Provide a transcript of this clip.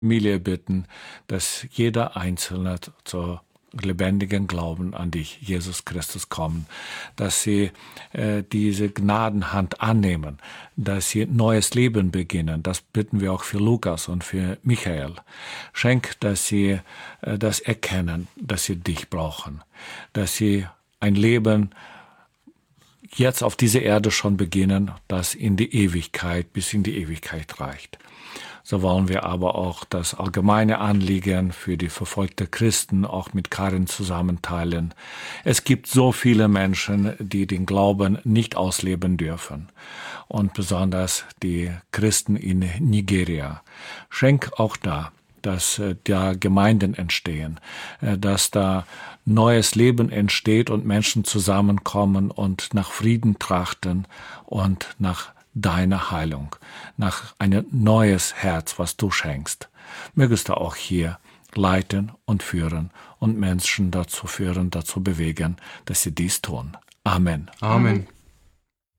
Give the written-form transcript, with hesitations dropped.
Familie bitten, dass jeder Einzelne zur lebendigen Glauben an dich, Jesus Christus, kommen, dass sie diese Gnadenhand annehmen, dass sie neues Leben beginnen. Das bitten wir auch für Lukas und für Michael. Schenk, dass sie das erkennen, dass sie dich brauchen, dass sie ein Leben jetzt auf dieser Erde schon beginnen, das in die Ewigkeit, bis in die Ewigkeit reicht. So wollen wir aber auch das allgemeine Anliegen für die verfolgten Christen auch mit Karin zusammenteilen. Es gibt so viele Menschen, die den Glauben nicht ausleben dürfen. Und besonders die Christen in Nigeria. Schenk auch da, dass da Gemeinden entstehen, dass da neues Leben entsteht und Menschen zusammenkommen und nach Frieden trachten und nach deine Heilung, nach ein neues Herz, was du schenkst. Mögest du auch hier leiten und führen und Menschen dazu führen, dazu bewegen, dass sie dies tun. Amen. Amen.